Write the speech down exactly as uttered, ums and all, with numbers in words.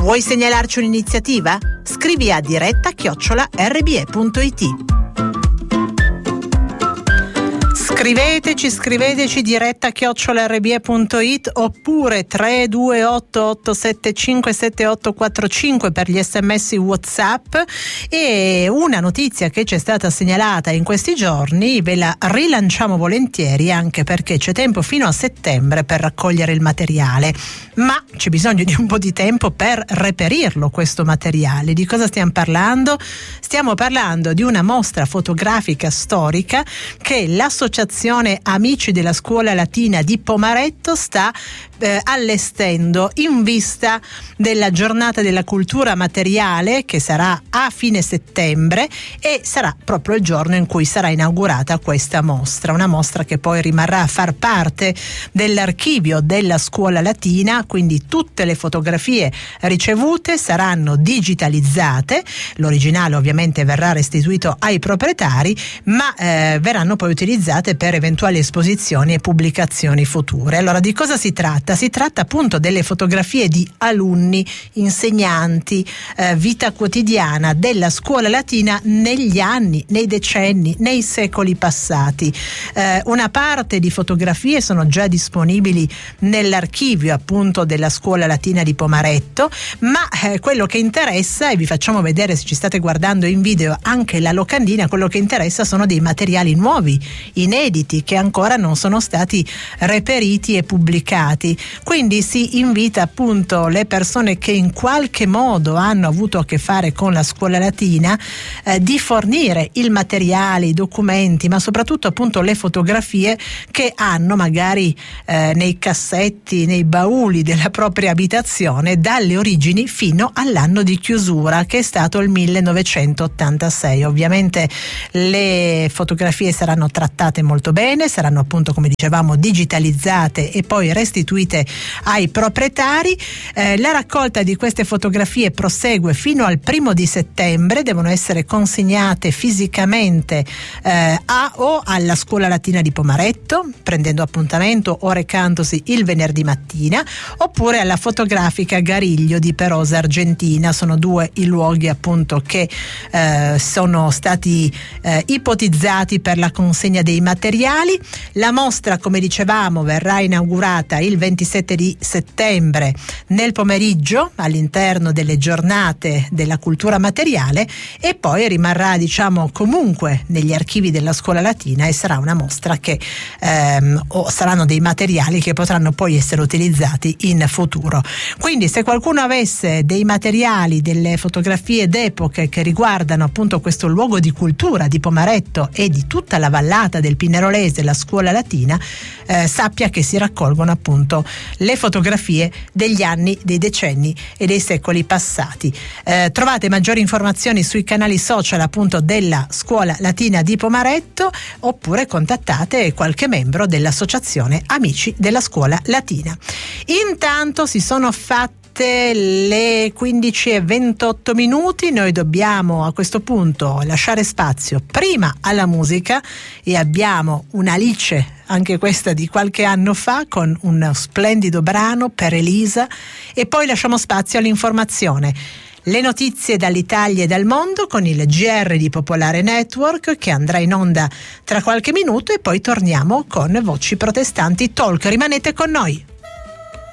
Vuoi segnalarci un'iniziativa? Scrivi a diretta chiocciola erre bi e punto it. Scriveteci, scriveteci diretta chiocciola erre bi e punto it oppure tre due otto otto sette cinque sette otto quattro cinque per gli sms WhatsApp. E una notizia che ci è stata segnalata in questi giorni ve la rilanciamo volentieri, anche perché c'è tempo fino a settembre per raccogliere il materiale, ma c'è bisogno di un po' di tempo per reperirlo questo materiale. Di cosa stiamo parlando? Stiamo parlando di una mostra fotografica storica che l'associazione Amici della Scuola Latina di Pomaretto sta eh, allestendo in vista della giornata della cultura materiale, che sarà a fine settembre e sarà proprio il giorno in cui sarà inaugurata questa mostra, una mostra che poi rimarrà a far parte dell'archivio della Scuola Latina, quindi tutte le fotografie ricevute saranno digitalizzate, l'originale ovviamente verrà restituito ai proprietari, ma eh, verranno poi utilizzate per eventuali esposizioni e pubblicazioni future. Allora, di cosa si tratta? Si tratta appunto delle fotografie di alunni, insegnanti, eh, vita quotidiana della Scuola Latina negli anni, nei decenni, nei secoli passati. Eh, una parte di fotografie sono già disponibili nell'archivio appunto della Scuola Latina di Pomaretto, ma eh, quello che interessa, e vi facciamo vedere, se ci state guardando in video, anche la locandina, quello che interessa sono dei materiali nuovi, inediti, che ancora non sono stati reperiti e pubblicati. Quindi si invita appunto le persone che in qualche modo hanno avuto a che fare con la Scuola Latina eh, di fornire il materiale, i documenti, ma soprattutto appunto le fotografie che hanno magari eh, nei cassetti, nei bauli della propria abitazione dalle origini fino all'anno di chiusura, che è stato il millenovecentottantasei. Ovviamente le fotografie saranno trattate molto bene, saranno appunto, come dicevamo, digitalizzate e poi restituite ai proprietari. Eh, la raccolta di queste fotografie prosegue fino al primo di settembre, devono essere consegnate fisicamente eh, a o alla Scuola Latina di Pomaretto, prendendo appuntamento o recandosi il venerdì mattina, oppure alla Fotografica Gariglio di Perosa Argentina. Sono due i luoghi appunto che eh, sono stati eh, ipotizzati per la consegna dei materiali. La mostra, come dicevamo, verrà inaugurata il ventisette di settembre nel pomeriggio all'interno delle giornate della cultura materiale, e poi rimarrà, diciamo, comunque negli archivi della Scuola Latina, e sarà una mostra che ehm, o saranno dei materiali che potranno poi essere utilizzati in futuro. Quindi se qualcuno avesse dei materiali, delle fotografie d'epoche che riguardano appunto questo luogo di cultura di Pomaretto e di tutta la vallata del Pinerolese, la Scuola Latina, eh, sappia che si raccolgono appunto le fotografie degli anni, dei decenni e dei secoli passati. Eh, trovate maggiori informazioni sui canali social appunto della Scuola Latina di Pomaretto, oppure contattate qualche membro dell'associazione Amici della Scuola Latina. Intanto si sono fatti le quindici e ventotto minuti, noi dobbiamo a questo punto lasciare spazio prima alla musica, e abbiamo un'Alice, anche questa di qualche anno fa, con un splendido brano per Elisa, e poi lasciamo spazio all'informazione. Le notizie dall'Italia e dal mondo con il G R di Popolare Network, che andrà in onda tra qualche minuto, e poi torniamo con Voci Protestanti Talk. Rimanete con noi.